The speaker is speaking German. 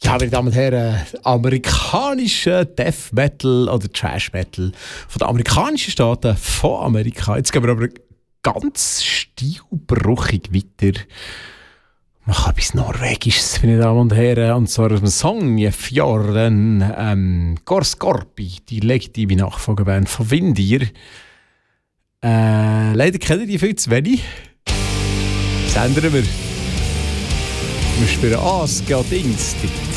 Ja, meine Damen und Herren, amerikanischer Death Metal oder Trash Metal von den amerikanischen Staaten von Amerika. Jetzt gehen wir aber ganz stilbruchig weiter. Noch etwas Norwegisches, meine Damen und Herren, und zwar aus dem Song Fjorden, Gorskorpi, die legitime Nachfolgeband von Windir. Leider kennen die viel zu wenig. Das ändern wir. Wir spielen Aske und Dings.